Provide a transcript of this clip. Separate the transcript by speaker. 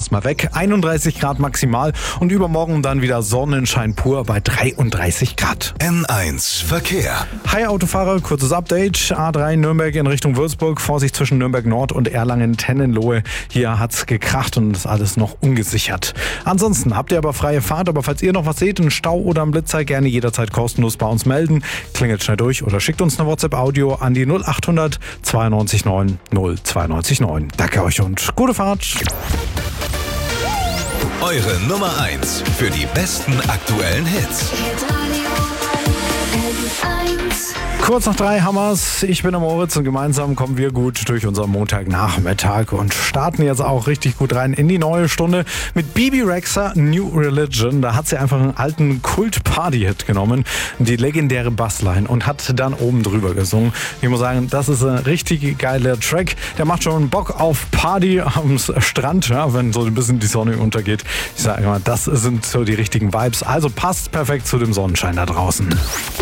Speaker 1: erstmal weg. 31 Grad maximal und übermorgen dann wieder Sonnenschein pur bei 33 Grad.
Speaker 2: N1 Verkehr.
Speaker 1: Hi Autofahrer, kurzes Update. A3 Nürnberg in Richtung Würzburg. Vorsicht zwischen Nürnberg Nord und Erlangen-Tennenlohe. Hier hat's gekracht und ist alles noch ungesichert. Ansonsten habt ihr aber freie Fahrt, aber falls ihr noch was seht, einen Stau oder einen Blitzer, gerne jederzeit kostenlos bei uns melden. Klingelt schnell durch oder schickt uns eine WhatsApp-Audio an die 0800 92 9 092 9. Danke euch und gute Fahrt.
Speaker 2: Eure Nummer 1 für die besten aktuellen Hits.
Speaker 1: Kurz nach 3 haben wir's. Ich bin der Moritz und gemeinsam kommen wir gut durch unseren Montagnachmittag und starten jetzt auch richtig gut rein in die neue Stunde mit Bebe Rexha, New Religion. Da hat sie einfach einen alten Kult-Party-Hit genommen, die legendäre Bassline, und hat dann oben drüber gesungen. Ich muss sagen, das ist ein richtig geiler Track. Der macht schon Bock auf Party am Strand, ja, wenn so ein bisschen die Sonne untergeht. Ich sage immer, das sind so die richtigen Vibes. Also passt perfekt zu dem Sonnenschein da draußen.